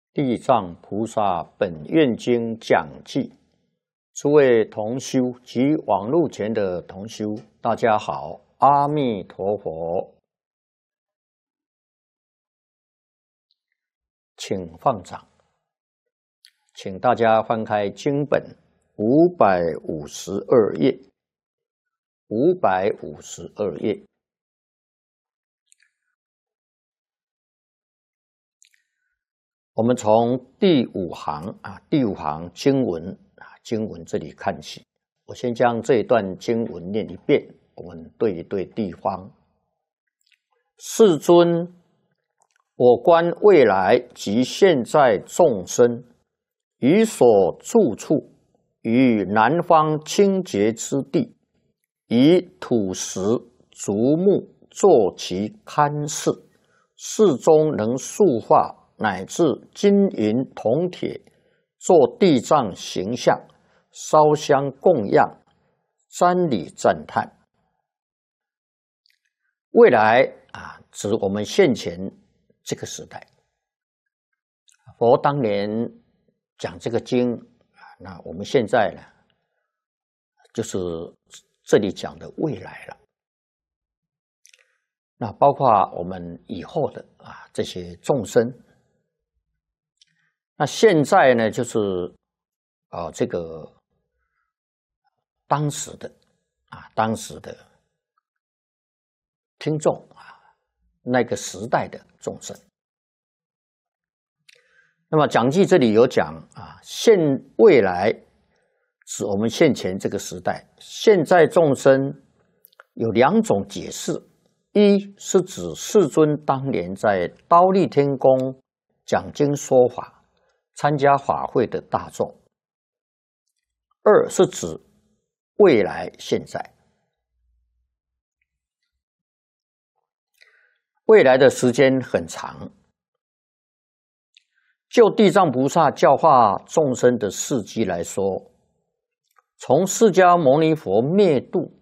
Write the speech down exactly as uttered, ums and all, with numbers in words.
地藏菩萨本愿经讲记，诸位同修及网络前的同修，大家好，阿弥陀佛，请放掌，请大家翻开经本五百五十二页，五百五十二页。我们从第五行啊，第五行经文啊，经文这里看起。我先将这一段经文念一遍，我们对一对地方。世尊，我观未来及现在众生，于所住处，于南方清洁之地，以土石、竹木作其龛室，室中能塑化乃至金银铜铁，做地藏形象，烧香供养，瞻礼赞叹。未来啊，指我们现前这个时代。佛当年讲这个经啊，那我们现在呢，就是这里讲的未来了。那包括我们以后的啊这些众生。那现在呢，就是啊、呃，这个当时的啊，当时的听众啊，那个时代的众生。那么讲记这里有讲啊，现未来是我们现前这个时代，现在众生有两种解释：一是指世尊当年在忉利天宫讲经说法。参加法会的大众。二是指未来现在，未来的时间很长。就地藏菩萨教化众生的事迹来说，从释迦牟尼佛灭度